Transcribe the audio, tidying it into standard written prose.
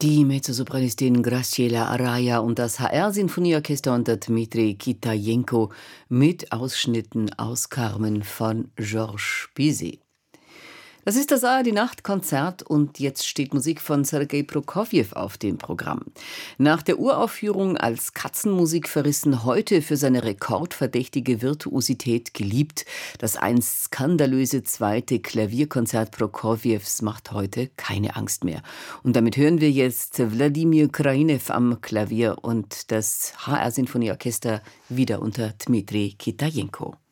Die Mezzosopranistin Graciela Araya und das HR-Sinfonieorchester unter Dmitri Kitajenko mit Ausschnitten aus Carmen von Georges Bizet. Das ist das ARD-Nacht-Konzert und jetzt steht Musik von Sergei Prokofjew auf dem Programm. Nach der Uraufführung als Katzenmusik verrissen, heute für seine rekordverdächtige Virtuosität geliebt, das einst skandalöse zweite Klavierkonzert Prokofjews macht heute keine Angst mehr. Und damit hören wir jetzt Wladimir Krajinew am Klavier und das HR-Sinfonieorchester wieder unter Dmitri Kitajenko.